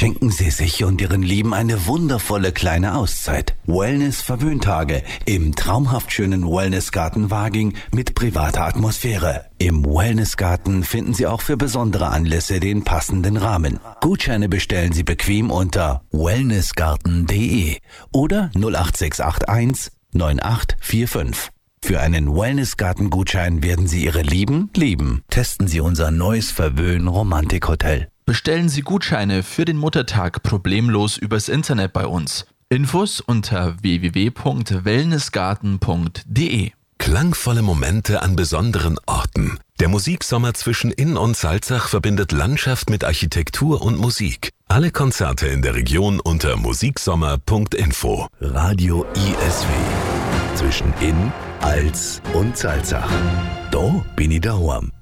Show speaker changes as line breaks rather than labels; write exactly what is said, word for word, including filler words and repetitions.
Schenken Sie sich und Ihren Lieben eine wundervolle kleine Auszeit. Wellness-Verwöhntage im traumhaft schönen Wellnessgarten Waging mit privater Atmosphäre. Im Wellnessgarten finden Sie auch für besondere Anlässe den passenden Rahmen. Gutscheine bestellen Sie bequem unter wellnessgarten punkt de oder null acht sechs acht eins neun acht vier fünf. Für einen Wellnessgarten-Gutschein werden Sie Ihre Lieben lieben. Testen Sie unser neues Verwöhn-Romantik-Hotel.
Bestellen Sie Gutscheine für den Muttertag problemlos übers Internet bei uns. Infos unter w w w punkt wellnessgarten punkt de.
Klangvolle Momente an besonderen Orten. Der Musiksommer zwischen Inn und Salzach verbindet Landschaft mit Architektur und Musik. Alle Konzerte in der Region unter musiksommer punkt info.
Radio I S W. Zwischen Inn, Alz und Salzach. Da bin ich daheim.